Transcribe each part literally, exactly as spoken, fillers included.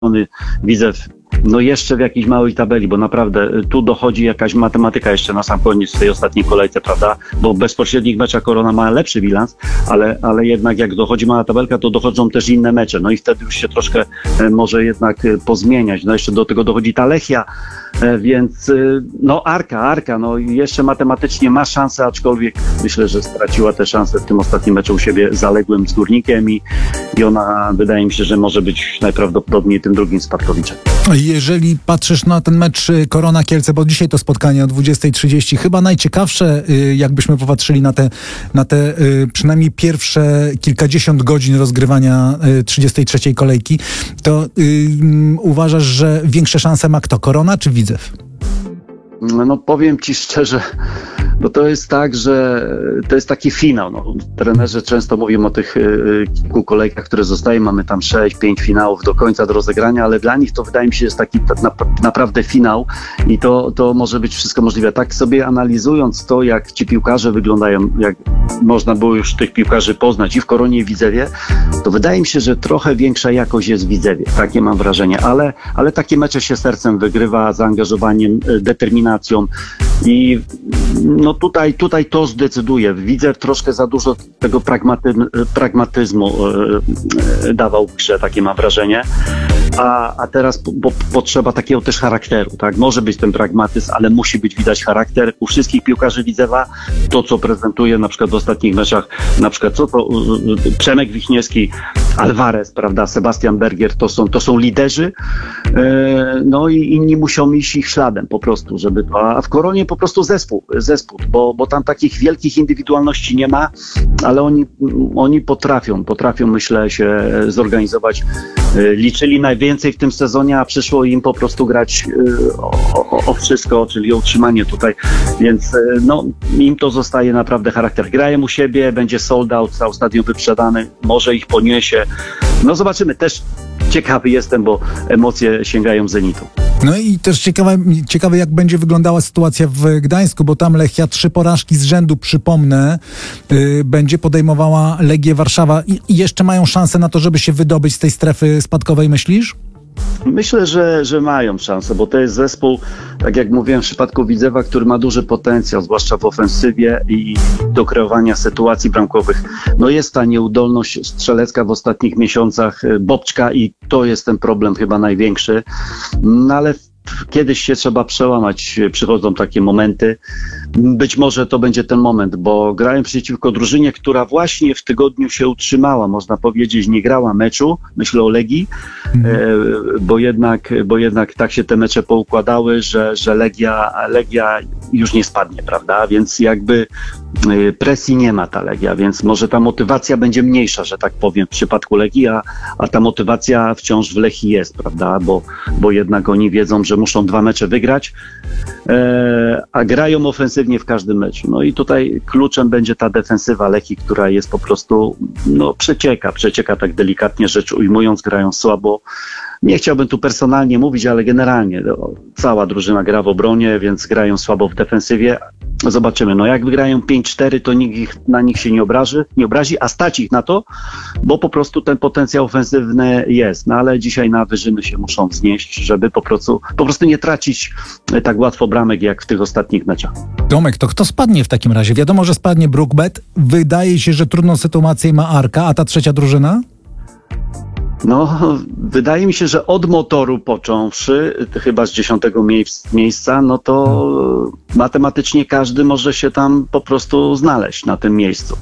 Widzew no jeszcze w jakiejś małej tabeli, bo naprawdę tu dochodzi jakaś matematyka jeszcze na sam koniec w tej ostatniej kolejce, prawda? Bo w bezpośrednich meczach Korona ma lepszy bilans, ale, ale jednak jak dochodzi mała tabelka, to dochodzą też inne mecze. No i wtedy już się troszkę może jednak pozmieniać. No jeszcze do tego dochodzi ta Lechia, więc no Arka, Arka, no jeszcze matematycznie ma szansę, aczkolwiek myślę, że straciła tę szansę w tym ostatnim meczu u siebie zaległym z Górnikiem i, i ona wydaje mi się, że może być najprawdopodobniej tym drugim spadkowiczem. Jeżeli patrzysz na ten mecz Korona Kielce, bo dzisiaj to spotkanie o dwudziestej trzydzieści, chyba najciekawsze, jakbyśmy popatrzyli na te, na te przynajmniej pierwsze kilkadziesiąt godzin rozgrywania trzydziestej trzeciej kolejki, to yy, uważasz, że większe szanse ma kto? Korona czy Widzew? No powiem ci szczerze, bo to jest tak, że to jest taki finał. No, trenerzy często mówią o tych y, kilku kolejkach, które zostają. Mamy tam sześć, pięć finałów do końca do rozegrania, ale dla nich to wydaje mi się jest taki na, naprawdę finał i to, to może być wszystko możliwe. Tak sobie analizując to, jak ci piłkarze wyglądają, jak można było już tych piłkarzy poznać i w Koronie i w Widzewie, to wydaje mi się, że trochę większa jakość jest w Widzewie. Takie mam wrażenie, ale, ale takie mecze się sercem wygrywa, zaangażowaniem, determinacją i no tutaj, tutaj to zdecyduje. Widzę troszkę za dużo tego pragmatyzmu, pragmatyzmu e, dawał w grze, takie mam wrażenie. A, a teraz bo, potrzeba takiego też charakteru, tak? Może być ten pragmatyzm, ale musi być widać charakter u wszystkich piłkarzy Widzewa. To, co prezentuje na przykład w ostatnich meczach, na przykład co to Przemek Wiśniewski, Alvarez, prawda, Sebastian Bergier, to są, to są liderzy, e, no i inni muszą iść ich śladem po prostu, żeby to, a w Koronie po prostu zespół, zespół, bo, bo tam takich wielkich indywidualności nie ma, ale oni, oni potrafią, potrafią myślę się zorganizować. Liczyli najwięcej w tym sezonie, a przyszło im po prostu grać o, o, o wszystko, czyli o utrzymanie tutaj, więc no im to zostaje naprawdę charakter. Grają u siebie, będzie sold out, cały stadion wyprzedany, może ich poniesie. No zobaczymy, też ciekawy jestem, bo emocje sięgają zenitu. No i też ciekawe, ciekawe, jak będzie wyglądała sytuacja w Gdańsku, bo tam Lechia trzy porażki z rzędu, przypomnę, yy, będzie podejmowała Legię Warszawa i, i jeszcze mają szansę na to, żeby się wydobyć z tej strefy spadkowej, myślisz? Myślę, że, że mają szansę, bo to jest zespół, tak jak mówiłem w przypadku Widzewa, który ma duży potencjał, zwłaszcza w ofensywie i do kreowania sytuacji bramkowych. No jest ta nieudolność strzelecka w ostatnich miesiącach Bobczka i to jest ten problem chyba największy, no ale kiedyś się trzeba przełamać, przychodzą takie momenty. Być może to będzie ten moment, bo grałem przeciwko drużynie, która właśnie w tygodniu się utrzymała, można powiedzieć, nie grała meczu, myślę o Legii, mhm. e, bo, jednak, bo jednak tak się te mecze poukładały, że, że Legia, Legia już nie spadnie, prawda? Więc jakby e, presji nie ma ta Legia, więc może ta motywacja będzie mniejsza, że tak powiem, w przypadku Legii, a, a ta motywacja wciąż w Lechii jest, prawda? Bo, bo jednak oni wiedzą, że muszą dwa mecze wygrać, e, a grają ofensywnie w każdym meczu. No i tutaj kluczem będzie ta defensywa Lechii, która jest po prostu, no przecieka, przecieka tak delikatnie rzecz ujmując, grają słabo. Nie chciałbym tu personalnie mówić, ale generalnie no, cała drużyna gra w obronie, więc grają słabo w defensywie. Zobaczymy. No jak wygrają pięć cztery, to nikt ich, na nich się nie obrazi, nie obrazi, a stać ich na to, bo po prostu ten potencjał ofensywny jest. No ale dzisiaj na wyżyny się muszą wznieść, żeby po prostu, po prostu nie tracić tak łatwo bramek, jak w tych ostatnich meczach. Tomek, to kto spadnie w takim razie? Wiadomo, że spadnie Brookbet. Wydaje się, że trudną sytuację ma Arka, a ta trzecia drużyna? No, wydaje mi się, że od Motoru począwszy, chyba z dziesiątego miejsca, no to matematycznie każdy może się tam po prostu znaleźć na tym miejscu.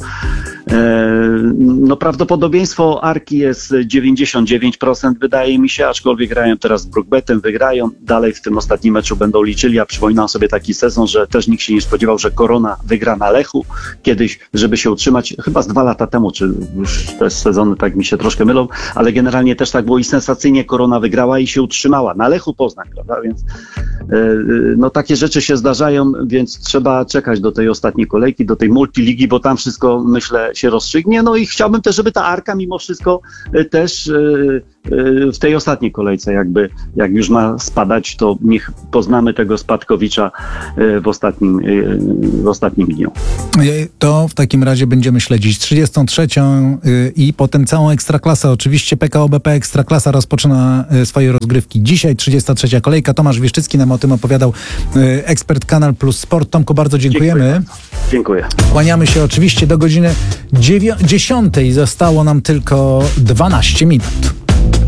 No prawdopodobieństwo Arki jest dziewięćdziesiąt dziewięć procent, wydaje mi się, aczkolwiek grają teraz z Brookbetem, wygrają, dalej w tym ostatnim meczu będą liczyli, a przypominam sobie taki sezon, że też nikt się nie spodziewał, że Korona wygra na Lechu kiedyś, żeby się utrzymać, chyba z dwa lata temu, czy już te sezony tak mi się troszkę mylą, ale generalnie też tak było i sensacyjnie Korona wygrała i się utrzymała na Lechu Poznań, prawda, więc no takie rzeczy się zdarzają, więc trzeba czekać do tej ostatniej kolejki, do tej multiligi, bo tam wszystko, myślę, się rozstrzygnie. No i chciałbym też, żeby ta Arka mimo wszystko też w tej ostatniej kolejce jakby, jak już ma spadać, to niech poznamy tego spadkowicza w ostatnim, w ostatnim dniu. To w takim razie będziemy śledzić trzydziestą trzecią i potem całą Ekstraklasę. Oczywiście P K K O B P Ekstraklasa rozpoczyna y, swoje rozgrywki. Dzisiaj trzydziesta trzecia kolejka. Tomasz Wieszczycki nam o tym opowiadał, y, ekspert Kanal Plus Sport. Tomku, bardzo dziękujemy. Dziękuję. Dziękuję. Kłaniamy się oczywiście do godziny dziesiątej. Zostało nam tylko dwanaście minut.